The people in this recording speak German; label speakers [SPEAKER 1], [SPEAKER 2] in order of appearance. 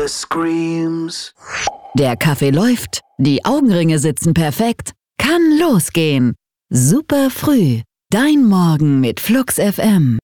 [SPEAKER 1] Screams.
[SPEAKER 2] Der Kaffee läuft, die Augenringe sitzen perfekt. Kann losgehen. Super früh. Dein Morgen mit Flux FM.